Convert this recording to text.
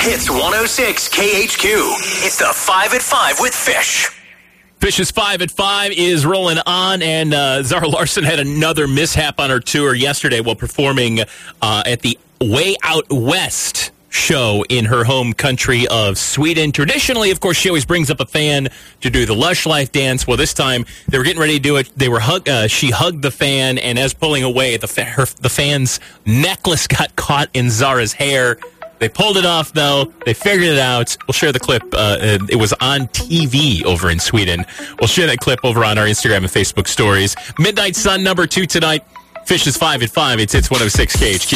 Hits 106 KHQ. It's the 5 at 5 with Fish. Fish's 5 at 5 is rolling on, and Zara Larsson had another mishap on her tour yesterday while performing at the Way Out West show in her home country of Sweden. Traditionally, of course, she always brings up a fan to do the Lush Life dance. Well, this time they were getting ready to do it. She hugged the fan, and as pulling away, the fan's necklace got caught in Zara's hair. They pulled it off, though. They figured it out. We'll share the clip. It was on TV over in Sweden. We'll share that clip over on our Instagram and Facebook stories. Midnight Sun number 2 tonight. Fish is 5 at 5. It's 106 KHQ.